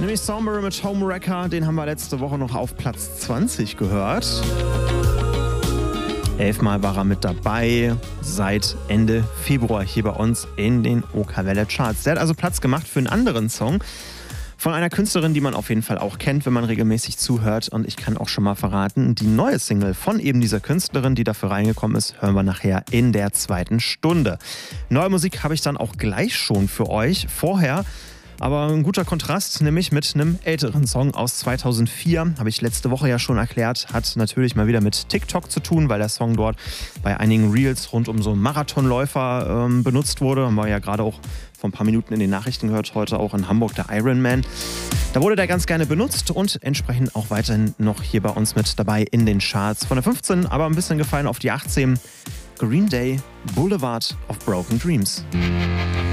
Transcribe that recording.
Nämlich Somber mit Homewrecker, den haben wir letzte Woche noch auf Platz 20 gehört. 11-mal war er mit dabei, seit Ende Februar hier bei uns in den OK Welle Charts. Der hat also Platz gemacht für einen anderen Song von einer Künstlerin, die man auf jeden Fall auch kennt, wenn man regelmäßig zuhört. Und ich kann auch schon mal verraten, die neue Single von eben dieser Künstlerin, die dafür reingekommen ist, hören wir nachher in der zweiten Stunde. Neue Musik habe ich dann auch gleich schon für euch. Vorher aber ein guter Kontrast, nämlich mit einem älteren Song aus 2004. Habe ich letzte Woche ja schon erklärt, hat natürlich mal wieder mit TikTok zu tun, weil der Song dort bei einigen Reels rund um so Marathonläufer benutzt wurde. Haben wir ja gerade auch vor ein paar Minuten in den Nachrichten gehört, heute auch in Hamburg der Ironman. Da wurde der ganz gerne benutzt und entsprechend auch weiterhin noch hier bei uns mit dabei in den Charts. Von der 15 aber ein bisschen gefallen auf die 18. Green Day, Boulevard of Broken Dreams.